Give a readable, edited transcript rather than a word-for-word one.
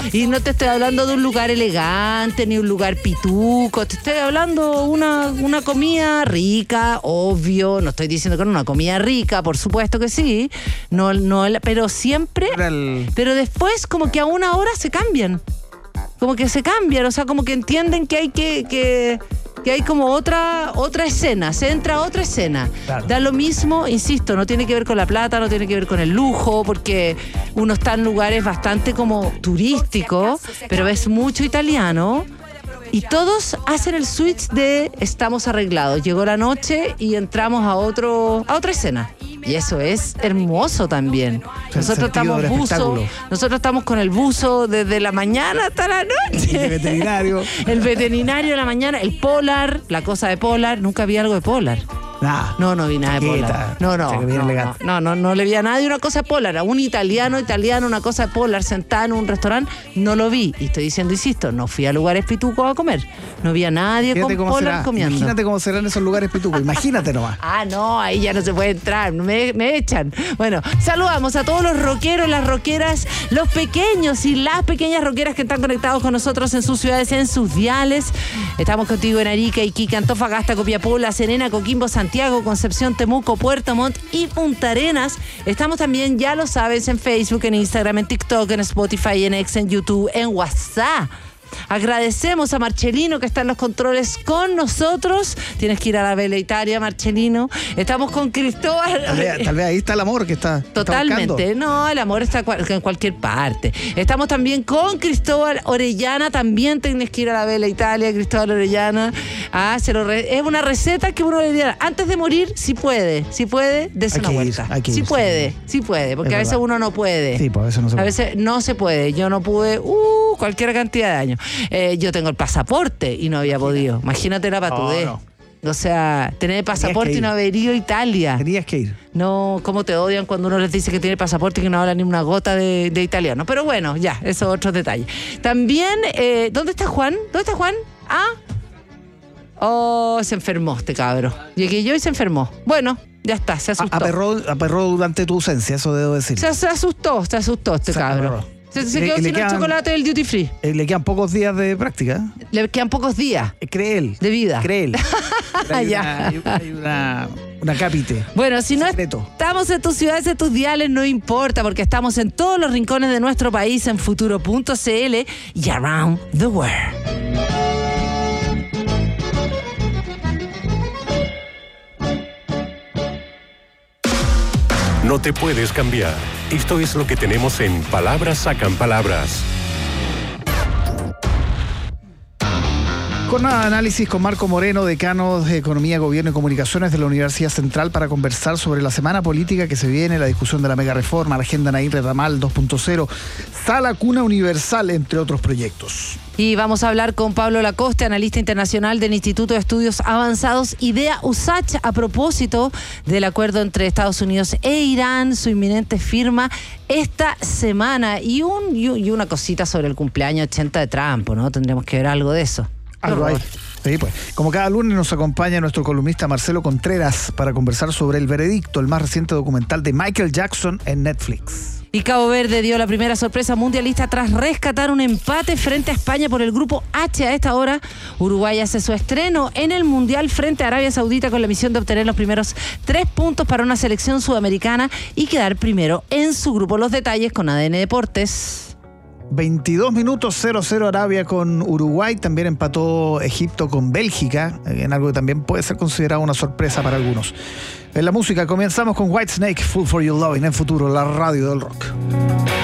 Y no te estoy hablando de un lugar elegante ni un lugar pituco. Te estoy hablando una comida rica, obvio. No estoy diciendo que no, una comida rica, por supuesto que sí. No, pero siempre. Pero después, como que a una hora se cambian. Como que se cambian, o sea, como que entienden que hay que hay como otra escena, se entra a otra escena. Claro. Da lo mismo, insisto, no tiene que ver con la plata, no tiene que ver con el lujo, porque uno está en lugares bastante como turísticos, pero ves mucho italiano y todos hacen el switch de estamos arreglados. Llegó la noche y entramos a otra escena. Y eso es hermoso también. Nosotros estamos con el buzo desde la mañana hasta la noche. El veterinario. El veterinario de la mañana, el Polar, la cosa de Polar. Nunca vi algo de Polar. Nah. No vi nada de Polar. No le vi a nadie una cosa de Polar. A un italiano, una cosa de Polar sentada en un restaurante, no lo vi. Y estoy diciendo, insisto, no fui a lugares pitucos a comer. No vi a nadie con Polar comiendo. Imagínate cómo serán esos lugares pitucos. Imagínate nomás. No, ahí ya no se puede entrar. Me echan. Bueno, saludamos a todos los rockeros, las rockeras, los pequeños y las pequeñas rockeras que están conectados con nosotros en sus ciudades, en sus diales. Estamos contigo en Arica, Iquique, Antofagasta, Copiapó, La Serena, Coquimbo, Santiago, Concepción, Temuco, Puerto Montt y Punta Arenas. Estamos también, ya lo sabes, en Facebook, en Instagram, en TikTok, en Spotify, en X, en YouTube, en WhatsApp. Agradecemos a Marcelino que está en los controles con nosotros. Tienes que ir a la Vela Italia, Marcelino. Estamos con Cristóbal. Tal vez ahí está el amor que está. Totalmente. No, el amor está en cualquier parte. Estamos también con Cristóbal Orellana. También tienes que ir a la Vela Italia, Cristóbal Orellana. Es una receta que uno le diría antes de morir, si puede, dése una vuelta. Sí puede, porque a veces uno no puede. Sí, pues a veces no se puede. A veces no se puede. Yo no pude, cualquier cantidad de años. Yo tengo el pasaporte y no había podido. Imagínate la patudez. No. O sea, tener pasaporte y no haber ido a Italia. Tenías que ir. No, cómo te odian cuando uno les dice que tiene pasaporte y que no habla ni una gota de italiano. Pero bueno, ya, esos otros detalles. También, ¿dónde está Juan? Se enfermó este cabro. Llegué yo y se enfermó. Bueno, ya está, se asustó. Aperró durante tu ausencia, eso debo decir. Se asustó este cabro. Se quedó sin el chocolate del duty free. Le quedan pocos días de práctica. Le quedan pocos días. Cree él. De vida. Cree él. Hay una cápite. Bueno, si no estamos en tus ciudades, en tus diales, no importa, porque estamos en todos los rincones de nuestro país, en futuro.cl y around the world. No te puedes cambiar. Esto es lo que tenemos en Palabras Sacan Palabras. Jornada de análisis con Marco Moreno, decano de Economía, Gobierno y Comunicaciones de la Universidad Central, para conversar sobre la semana política que se viene, la discusión de la mega reforma, la agenda Nair Ramal 2.0, Sala Cuna Universal, entre otros proyectos. Y vamos a hablar con Pablo Lacoste, analista internacional del Instituto de Estudios Avanzados IDEA-USACH, a propósito del acuerdo entre Estados Unidos e Irán, su inminente firma esta semana. Y una cosita sobre el cumpleaños 80 de Trump, ¿no? Tendremos que ver algo de eso. Algo ahí. Sí, pues. Como cada lunes nos acompaña nuestro columnista Marcelo Contreras para conversar sobre El Veredicto, el más reciente documental de Michael Jackson en Netflix. Y Cabo Verde dio la primera sorpresa mundialista tras rescatar un empate frente a España por el grupo H. A esta hora, Uruguay hace su estreno en el Mundial frente a Arabia Saudita con la misión de obtener los primeros 3 puntos para una selección sudamericana y quedar primero en su grupo. Los detalles con ADN Deportes. 22 minutos, 0-0 Arabia con Uruguay. También empató Egipto con Bélgica, en algo que también puede ser considerado una sorpresa para algunos. En la música comenzamos con Whitesnake, Fool for Your Loving, en Futuro, la radio del rock.